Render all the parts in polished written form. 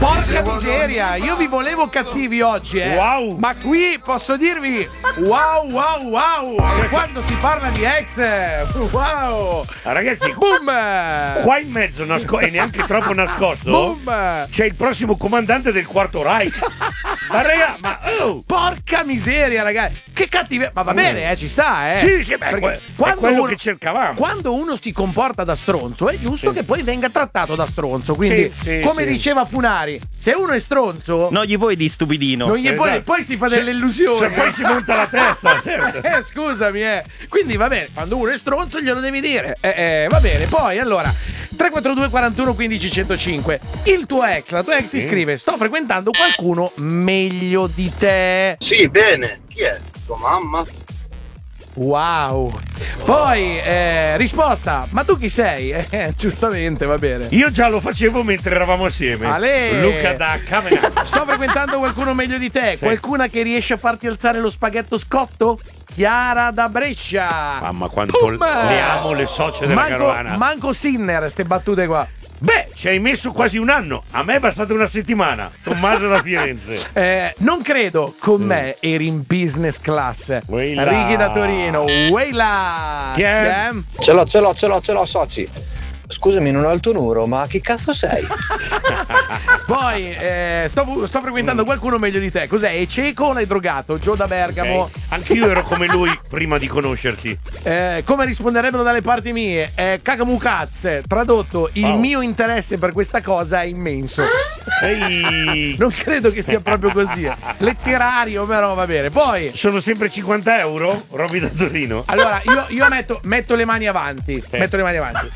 Porca miseria, io vi volevo cattivi oggi, Wow. Ma qui posso dirvi wow. E quando si parla di ex, wow. Ragazzi, Boom. qua in mezzo e neanche troppo nascosto Boom. c'è il prossimo comandante del Quarto Reich. Ma raga, Porca miseria, ragazzi. Che cattiveria. Ma va bene, ci sta, Sì, beh, Perché è quello che cercavamo. Quando uno si comporta da stronzo, è giusto che poi venga trattato da stronzo. Quindi, come diceva Funari, se uno è stronzo, non gli puoi di stupidino. Non gli puoi, poi si fa delle illusioni. Se poi si monta la testa, certo. Scusami, Quindi va bene, quando uno è stronzo glielo devi dire. Va bene, poi allora 342 41 15 105. Il tuo ex, la tua ex ti scrive: sto frequentando qualcuno meglio di te. Sì, bene. Chi è? Tua mamma? Wow. Poi risposta: ma tu chi sei? Giustamente, va bene. Io già lo facevo mentre eravamo assieme. Luca da Cavenaghi. Sto frequentando qualcuno meglio di te. Qualcuna che riesce a farti alzare lo spaghetto scotto? Chiara da Brescia. Mamma quanto le amo le socie della carovana. Manco Sinner, ste battute qua. Beh, ci hai messo quasi un anno. A me è bastata una settimana. Tommaso da Firenze. Non credo, con me eri in business class. Weila. Righi da Torino. Weila. Chi è? Ce l'ho, soci. Scusami, non ho il tuo numero, ma chi cazzo sei? Poi sto frequentando qualcuno meglio di te. Cos'è? È cieco o l'hai drogato? Gio da Bergamo. Anch'io ero come lui prima di conoscerti. Come risponderebbero dalle parti mie? Cagamukaz. Tradotto, il mio interesse per questa cosa è immenso. Ehi. Non credo che sia proprio così. Letterario, però va bene. Poi sono sempre 50 euro, Roby da Torino. Allora, io metto le mani avanti. Metto le mani avanti.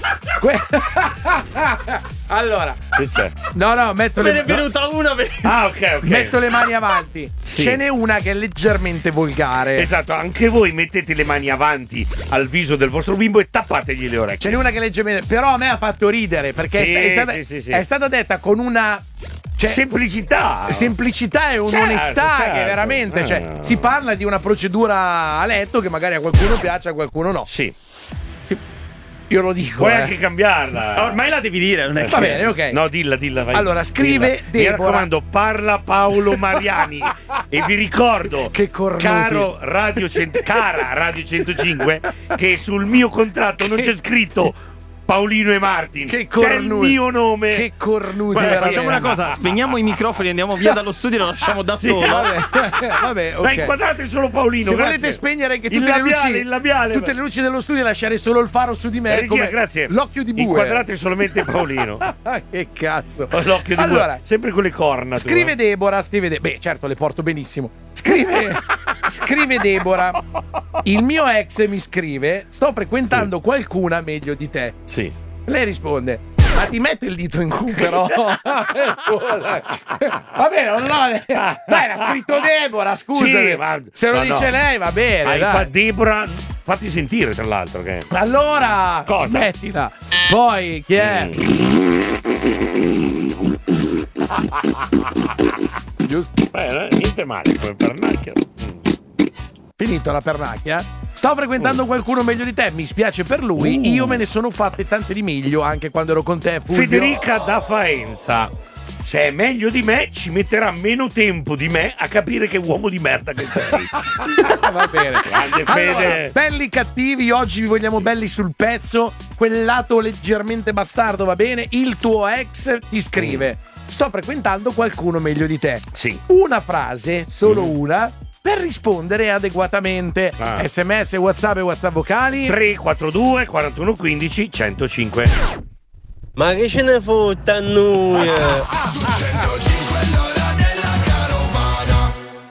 Allora, che c'è? No, metto me ne è venuta una. Ok. Metto le mani avanti. Sì. Ce n'è una che è leggermente volgare. Esatto, anche voi mettete le mani avanti al viso del vostro bimbo e tappategli le orecchie. Ce n'è una che è leggermente. Però a me ha fatto ridere perché è stata detta con una. Semplicità e un'onestà che veramente si parla di una procedura a letto che magari a qualcuno piace, a qualcuno no. Sì. Io lo dico. Puoi anche cambiarla. Ormai la devi dire, non è Va bene, ok. No, dilla, vai. Allora, scrive Dilla. Deborah. Mi raccomando, parla Paolo Mariani. E vi ricordo, che cornuti. cara Radio 105, che sul mio contratto non c'è scritto Paolino e Martin. Che cornuti. C'è il mio nome. Che cornuti. Guarda, facciamo una cosa, spegniamo i microfoni, andiamo via dallo studio e lo lasciamo da solo. Vabbè, ok. Ma inquadrate solo Paolino. Se grazie. volete spegnere anche il labiale, tutte le luci dello studio, lasciare solo il faro su di me. Regia, come grazie. L'occhio di bue. Inquadrate solamente Paolino. Che cazzo. L'occhio di bue. Sempre con le corna. Scrive Deborah, Beh, certo, le porto benissimo. Scrive Deborah. Il mio ex mi scrive: sto frequentando qualcuna meglio di te. Sì. Lei risponde: ma ti mette il dito in cu, però. Scusa. Va bene, non lo. Dai, l'ha scritto Deborah, scusa. Sì, ma se lo dice lei, va bene. Dai. Deborah, fatti sentire, tra l'altro. Che... Allora, cosa? Smettila. Poi, chi è? Giusto. Niente male come pernacchia. Finito la pernacchia? Sto frequentando qualcuno meglio di te, mi spiace per lui. Io me ne sono fatte tante di meglio anche quando ero con te, Fulvio. Federica da Faenza. Se è meglio di me, ci metterà meno tempo di me a capire che uomo di merda che sei. Va bene. Grande Fede. Allora, belli cattivi, oggi vi vogliamo belli sul pezzo. Quel lato leggermente bastardo, va bene? Il tuo ex ti scrive: sto frequentando qualcuno meglio di te. Sì. Una frase, solo una, per rispondere adeguatamente. SMS, WhatsApp e WhatsApp vocali 342 41 15 105. Ma che ce ne fotta a noi? Su 105 l'ora della carovana.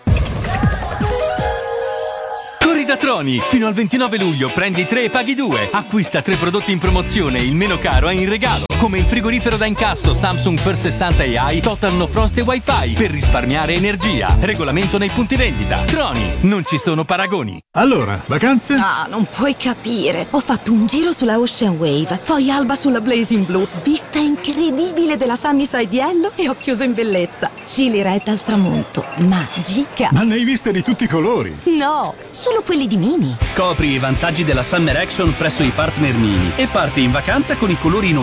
Corri da Troni, fino al 29 luglio prendi 3 e paghi 2. Acquista 3 prodotti in promozione e il meno caro è in regalo, come il frigorifero da incasso Samsung First 60 AI Total No Frost e Wi-Fi per risparmiare energia. Regolamento nei punti vendita. Troni, non ci sono paragoni. Allora, vacanze? No, non puoi capire. Ho fatto un giro sulla Ocean Wave, poi alba sulla Blazing Blue, vista incredibile della Sunnyside Yellow e ho chiuso in bellezza. Chili Red al tramonto, magica. Ma ne hai viste di tutti i colori? No, solo quelli di Mini. Scopri i vantaggi della Summer Action presso i partner Mini e parti in vacanza con i colori in omaggio sull'immagine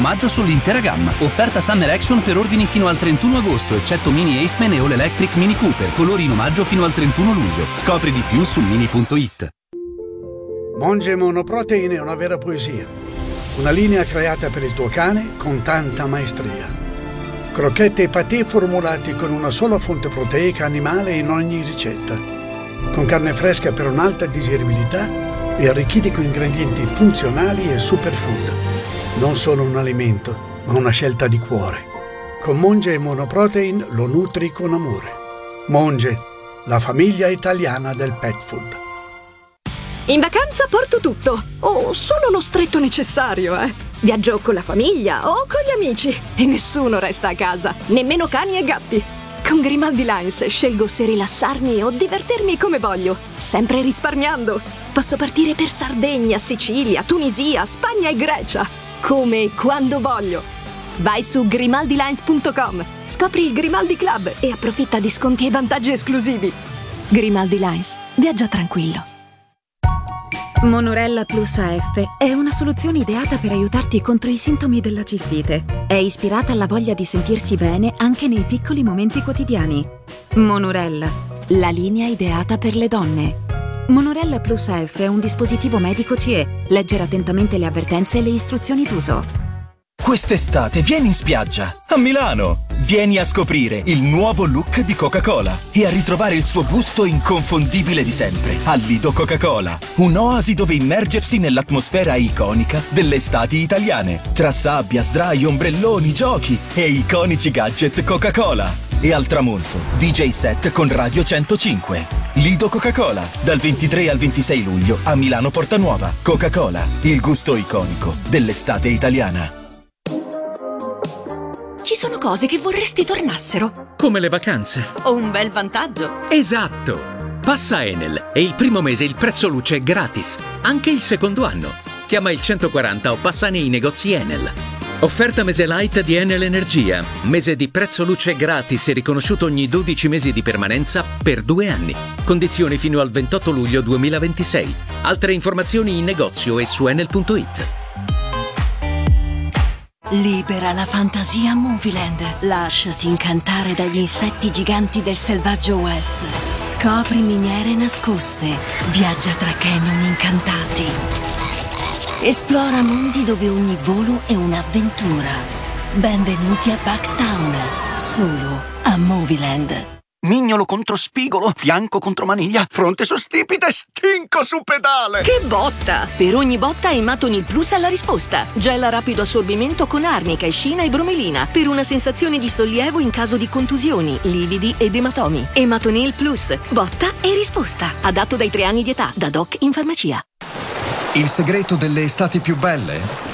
l'intera gamma. Offerta Summer Action per ordini fino al 31 agosto, eccetto Mini Aceman e All Electric Mini Cooper. Colori in omaggio fino al 31 luglio. Scopri di più su mini.it. Monge Monoprotein è una vera poesia. Una linea creata per il tuo cane con tanta maestria. Crocchette e patè formulati con una sola fonte proteica animale in ogni ricetta. Con carne fresca per un'alta digeribilità e arricchiti con ingredienti funzionali e superfood. Non solo un alimento, ma una scelta di cuore. Con Monge Monoprotein lo nutri con amore. Monge, la famiglia italiana del pet food. In vacanza porto tutto, o solo lo stretto necessario, Viaggio con la famiglia o con gli amici e nessuno resta a casa, nemmeno cani e gatti. Con Grimaldi Lines scelgo se rilassarmi o divertirmi come voglio, sempre risparmiando. Posso partire per Sardegna, Sicilia, Tunisia, Spagna e Grecia, come e quando voglio. Vai su grimaldilines.com, scopri il Grimaldi Club e approfitta di sconti e vantaggi esclusivi. Grimaldi Lines, viaggia tranquillo. Monorella Plus AF è una soluzione ideata per aiutarti contro i sintomi della cistite. È ispirata alla voglia di sentirsi bene anche nei piccoli momenti quotidiani. Monorella, la linea ideata per le donne. Monorella Plus AF è un dispositivo medico CE. Leggere attentamente le avvertenze e le istruzioni d'uso. Quest'estate vieni in spiaggia, a Milano. Vieni a scoprire il nuovo look di Coca-Cola e a ritrovare il suo gusto inconfondibile di sempre. Al Lido Coca-Cola, un'oasi dove immergersi nell'atmosfera iconica delle estati italiane. Tra sabbia, sdraio, ombrelloni, giochi e iconici gadgets Coca-Cola. E al tramonto, DJ set con Radio 105. Lido Coca-Cola, dal 23 al 26 luglio a Milano Portanuova. Coca-Cola, il gusto iconico dell'estate italiana. Ci sono cose che vorresti tornassero. Come le vacanze. O un bel vantaggio. Esatto! Passa Enel e il primo mese il prezzo luce è gratis, anche il secondo anno. Chiama il 140 o passa nei negozi Enel. Offerta mese light di Enel Energia. Mese di prezzo luce gratis e riconosciuto ogni 12 mesi di permanenza per 2 anni. Condizioni fino al 28 luglio 2026. Altre informazioni in negozio e su enel.it. Libera la fantasia Movieland. Lasciati incantare dagli insetti giganti del selvaggio West. Scopri miniere nascoste. Viaggia tra canyon incantati. Esplora mondi dove ogni volo è un'avventura. Benvenuti a Buckstown. Solo a Movieland. Mignolo contro spigolo, fianco contro maniglia, fronte su stipite, stinco su pedale. Che botta! Per ogni botta Ematonil Plus ha la risposta. Gel a rapido assorbimento con arnica, escina e bromelina per una sensazione di sollievo in caso di contusioni, lividi ed ematomi. Ematonil Plus, botta e risposta. Adatto dai 3 anni di età, da Doc in farmacia. Il segreto delle estati più belle?